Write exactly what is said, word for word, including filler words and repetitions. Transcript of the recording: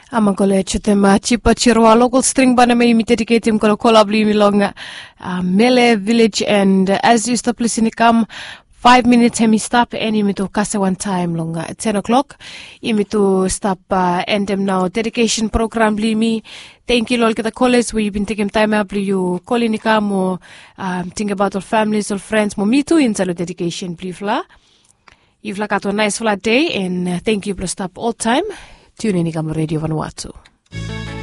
Amang kole chutem chipa chirwa local string bana me mi dedicate him kola kolabli mi longa uh, Mele village and uh, as you stop listening come five minutes hemi stop and you to kasa one time longa at ten o'clock you to stop uh, and them now dedication program bli mi thank you lol kita college we've been taking time up you calling come or um, think about our families or friends mo me too in salo dedication bli fla you've like a nice flat day and uh, thank you for stop all time tune in Igamo Radio Vanuatu.